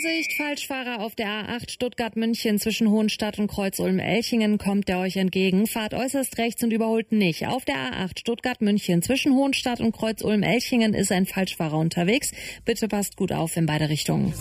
Vorsicht, Falschfahrer auf der A8 Stuttgart-München zwischen Hohenstadt und Kreuz-Ulm-Elchingen kommt der euch entgegen. Fahrt äußerst rechts und überholt nicht. Auf der A8 Stuttgart-München zwischen Hohenstadt und Kreuz-Ulm-Elchingen ist ein Falschfahrer unterwegs. Bitte passt gut auf in beide Richtungen.